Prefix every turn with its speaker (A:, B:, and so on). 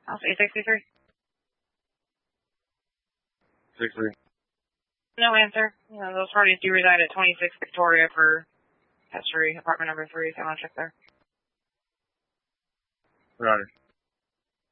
A: House 8633.
B: 63.
A: No answer. Those parties do reside at 26 Victoria for History, apartment number 3, so I want to check there.
B: Roger.